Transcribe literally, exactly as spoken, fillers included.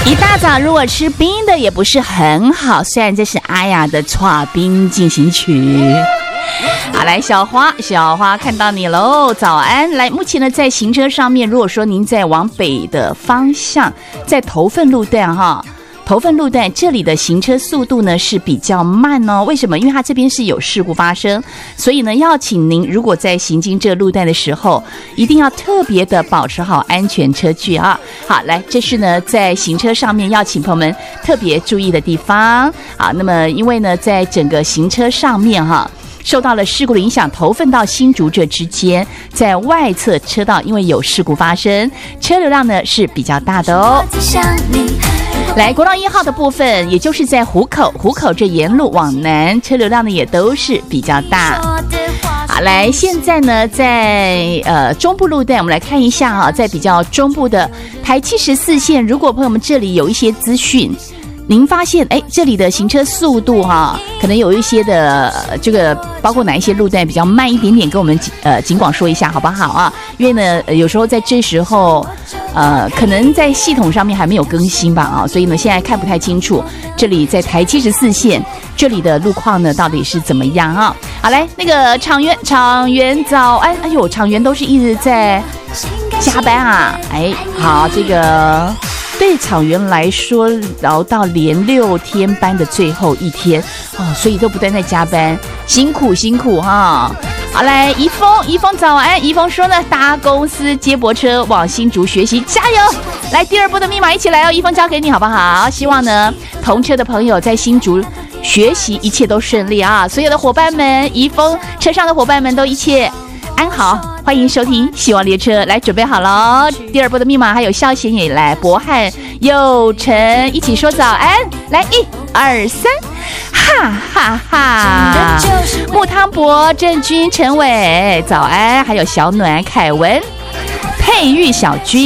一大早如果吃冰的也不是很好，虽然这是阿雅的剉冰进行曲。好，来小花，小花看到你喽，早安。来，目前呢在行车上面，如果说您在往北的方向，在头份路段哈。头份路段这里的行车速度呢是比较慢哦，为什么？因为它这边是有事故发生，所以呢要请您如果在行经这路段的时候，一定要特别的保持好安全车距啊。好，来，这是呢在行车上面要请朋友们特别注意的地方。好，那么因为呢在整个行车上面哈。受到了事故的影响，头份到新竹这之间，在外侧车道因为有事故发生，车流量呢是比较大的哦。来，国道一号的部分，也就是在湖口，湖口这沿路往南，车流量呢也都是比较大。好，来，现在呢在呃中部路段，我们来看一下啊，在比较中部的台七十四线，如果朋友们这里有一些资讯。您发现哎，这里的行车速度哈、啊，可能有一些的、呃、这个包括哪一些路段比较慢一点点，跟我们呃尽管说一下好不好啊？因为呢，呃、有时候在这时候，呃，可能在系统上面还没有更新吧啊，所以呢现在看不太清楚。这里在台七十四线这里的路况呢到底是怎么样啊？好，来那个厂员，厂员早安，哎呦，厂员都是一直在加班啊，哎，好这个。对厂员来说，熬到连六天班的最后一天哦，所以都不断在加班，辛苦辛苦哈。好，来怡峰，怡峰早安。怡峰说呢，搭公司接驳车往新竹学习，加油！来第二波的密码一起来哦，怡峰交给你好不好？希望呢同车的朋友在新竹学习一切都顺利啊，所有的伙伴们，怡峰车上的伙伴们都一切安好。欢迎收听希望列车，来准备好了第二波的密码，还有萧贤也来，博翰、佑成一起说早安，来一二三，哈哈哈！木汤博、郑君、陈伟早安，还有小暖、凯文、佩玉、小军。